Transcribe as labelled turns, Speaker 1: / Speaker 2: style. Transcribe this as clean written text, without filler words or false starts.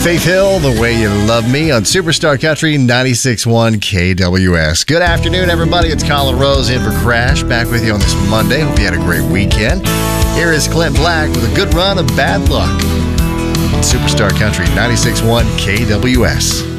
Speaker 1: Faith Hill, The Way You Love Me on Superstar Country 96.1 KWS. Good afternoon, everybody. It's Colin Rose in for Crash. Back with you on this Monday. Hope you had a great weekend. Here is Clint Black with a good run of Bad Luck. Superstar Country 96.1 KWS.